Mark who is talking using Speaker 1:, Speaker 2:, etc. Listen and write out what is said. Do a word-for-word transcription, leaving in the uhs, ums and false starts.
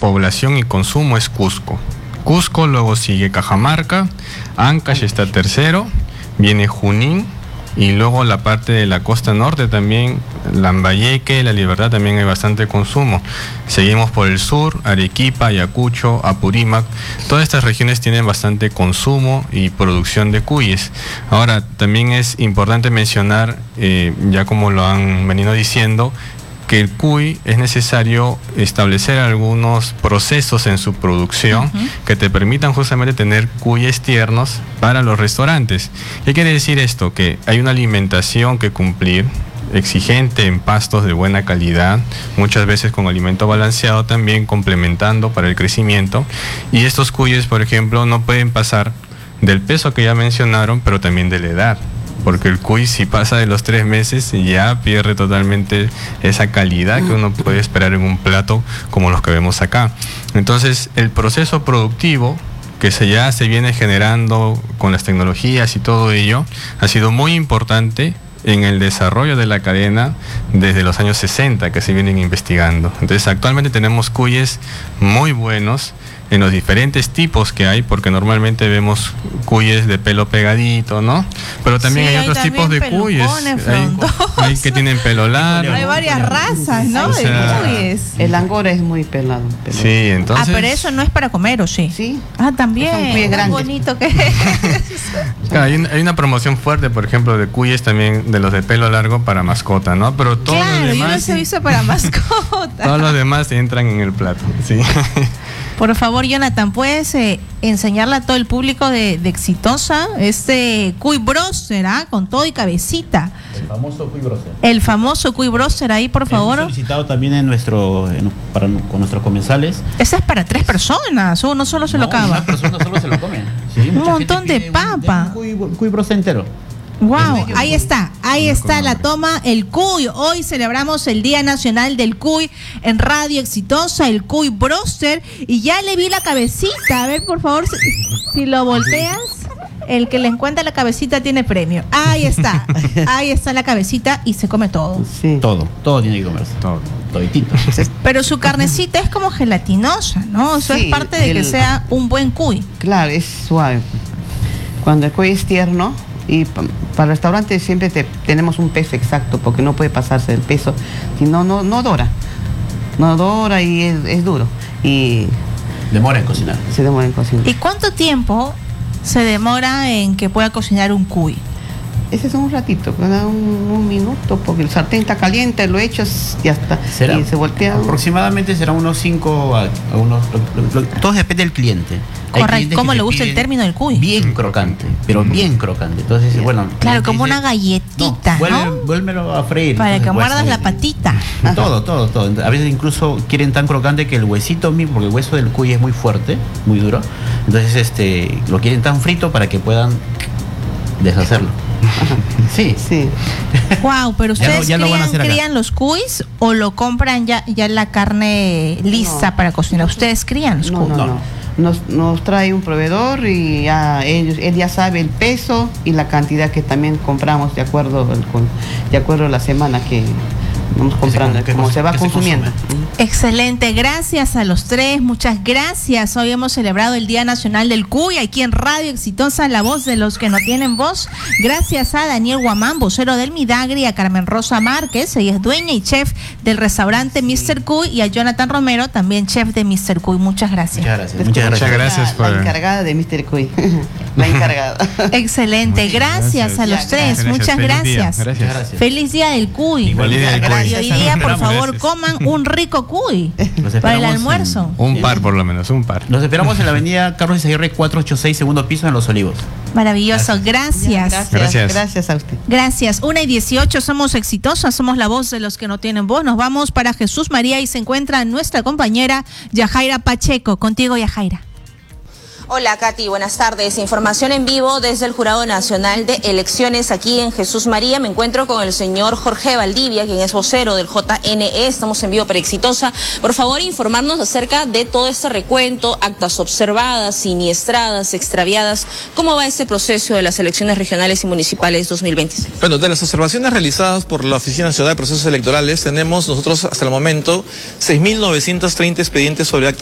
Speaker 1: población y consumo es Cusco. Cusco, luego sigue Cajamarca, Ancash está tercero, viene Junín, y luego la parte de la costa norte también, Lambayeque, La Libertad, también hay bastante consumo. Seguimos por el sur, Arequipa, Ayacucho, Apurímac. Todas estas regiones tienen bastante consumo y producción de cuyes. Ahora, también es importante mencionar, eh, ya como lo han venido diciendo, que el cuy es necesario establecer algunos procesos en su producción uh-huh. que te permitan justamente tener cuyes tiernos para los restaurantes. ¿Qué quiere decir esto? Que hay una alimentación que cumplir, exigente en pastos de buena calidad, muchas veces con alimento balanceado también, complementando para el crecimiento. Y estos cuyes, por ejemplo, no pueden pasar del peso que ya mencionaron, pero también de la edad. Porque el cuy, si pasa de los tres meses, ya pierde totalmente esa calidad que uno puede esperar en un plato como los que vemos acá. Entonces, el proceso productivo que se ya se viene generando con las tecnologías y todo ello, ha sido muy importante en el desarrollo de la cadena desde los años sesenta que se vienen investigando. Entonces, actualmente tenemos cuyes muy buenos en los diferentes tipos que hay, porque normalmente vemos cuyes de pelo pegadito, ¿no? Pero también sí, hay, hay otros también tipos de cuyes. Hay, hay que tienen pelo largo.
Speaker 2: Hay varias razas, ¿no?
Speaker 1: O sea,
Speaker 2: de cuyes.
Speaker 3: El angora es muy pelado, pelado.
Speaker 1: Sí, entonces.
Speaker 2: Ah, pero eso no es para comer, ¿o sí?
Speaker 3: Sí.
Speaker 2: Ah, también.
Speaker 3: Es
Speaker 2: tan bonito que es.
Speaker 1: Claro, hay, un, hay una promoción fuerte, por ejemplo, de cuyes también, de los de pelo largo para mascota, ¿no? Pero todos
Speaker 2: claro,
Speaker 1: los demás.
Speaker 2: Yo los he visto para mascota.
Speaker 1: Todos los demás entran en el plato, sí.
Speaker 2: Por favor, Jonathan, ¿puedes eh, enseñarle a todo el público de, de Exitosa este cuy broster, ¿ah? Con todo y cabecita?
Speaker 4: El famoso cuy broster.
Speaker 2: El famoso cuy broster ahí, por favor.
Speaker 4: Hemos solicitado también en nuestro, en, para, con nuestros comensales.
Speaker 2: Esa es para tres personas, uno solo se
Speaker 4: no,
Speaker 2: lo acaba.
Speaker 4: Una persona solo se lo come. Sí,
Speaker 2: un montón de papa.
Speaker 4: Un, un cuy, cuy broster entero.
Speaker 2: Wow, ahí está, ahí está la toma, el cuy. Hoy celebramos el Día Nacional del Cuy en Radio Exitosa, el cuy broster, y ya le vi la cabecita. A ver, por favor, si, si lo volteas, el que le encuentra la cabecita tiene premio. Ahí está, ahí está la cabecita y se come todo.
Speaker 4: Sí. Todo, todo tiene que comerse, todo, toditito.
Speaker 2: Pero su carnecita es como gelatinosa, ¿no? Eso sí, es parte de el, que sea un buen cuy.
Speaker 3: Claro, es suave. Cuando el cuy es tierno, y para el restaurante siempre te, tenemos un peso exacto, porque no puede pasarse el peso, si no, no, no dora, no dora y es, es duro. Y
Speaker 4: demora en cocinar.
Speaker 3: Se demora en cocinar.
Speaker 2: ¿Y cuánto tiempo se demora en que pueda cocinar un cuy?
Speaker 3: Ese es un ratito, un, un minuto, porque el sartén está caliente, lo echas y ya está.
Speaker 4: ¿Será?
Speaker 3: Y se voltea.
Speaker 4: Aproximadamente será unos cinco a, a unos. Lo, lo, todo depende del cliente.
Speaker 2: Correcto, ¿cómo le gusta el término del cuy?
Speaker 4: Bien crocante, pero bien crocante. Entonces, bien. Bueno.
Speaker 2: Claro, como dice, una galletita, ¿no?
Speaker 4: Vuelve, vuélvelo a freír.
Speaker 2: Para
Speaker 4: entonces,
Speaker 2: que muerdas la patita.
Speaker 4: Todo, todo, todo. A veces incluso quieren tan crocante que el huesito mismo, porque el hueso del cuy es muy fuerte, muy duro. Entonces, este, lo quieren tan frito para que puedan deshacerlo. Sí,
Speaker 3: sí.
Speaker 2: Wow, pero ustedes
Speaker 4: ya lo, ya
Speaker 2: crían, crían los cuys o lo compran ya, ya la carne lista no, para cocinar. ¿Ustedes crían los
Speaker 3: no,
Speaker 2: cuys?
Speaker 3: No, no, no. Nos, nos trae un proveedor y ya ellos, él ya sabe el peso y la cantidad que también compramos de acuerdo con, de acuerdo a la semana que vamos comprando,
Speaker 4: se,
Speaker 3: como se va consumiendo.
Speaker 2: Se Excelente, gracias a los tres, muchas gracias. Hoy hemos celebrado el Día Nacional del Cuy aquí en Radio Exitosa, la voz de los que no tienen voz. Gracias a Daniel Guamán, vocero del Midagri, a Carmen Rosa Márquez, ella es dueña y chef del restaurante sí. míster Cuy, y a Jonathan Romero, también chef de míster Cuy. Muchas gracias.
Speaker 4: Muchas gracias.
Speaker 3: Muchas
Speaker 1: gracias, gracias
Speaker 3: la,
Speaker 1: por...
Speaker 3: la encargada de míster Cuy. La encargada.
Speaker 2: Excelente, gracias, gracias a los ya, tres, gracias. Muchas
Speaker 1: Feliz
Speaker 2: gracias.
Speaker 1: Día. Gracias. Gracias.
Speaker 2: Feliz Día del Cuy.
Speaker 1: Igual día del Cuy.
Speaker 2: Y hoy día, por favor, coman un rico cuy para el almuerzo.
Speaker 1: En, un par por lo menos, un par.
Speaker 4: Los esperamos en la avenida Carlos Izaguirre cuatrocientos ochenta y seis, segundo piso, en Los Olivos.
Speaker 2: Maravilloso, gracias.
Speaker 3: Gracias. Gracias. Gracias a usted.
Speaker 2: Gracias. Una y dieciocho, somos exitosas, somos la voz de los que no tienen voz. Nos vamos para Jesús María y se encuentra nuestra compañera Yajaira Pacheco. Contigo, Yajaira.
Speaker 5: Hola, Katy, buenas tardes. Información en vivo desde el Jurado Nacional de Elecciones aquí en Jesús María. Me encuentro con el señor Jorge Valdivia, quien es vocero del J N E. Estamos en vivo para Exitosa. Por favor, informarnos acerca de todo este recuento, actas observadas, siniestradas, extraviadas. ¿Cómo va este proceso de las elecciones regionales y municipales dos mil veintiséis?
Speaker 6: Bueno, de las observaciones realizadas por la Oficina Nacional de Procesos Electorales, tenemos nosotros hasta el momento seis mil novecientos treinta expedientes sobre actas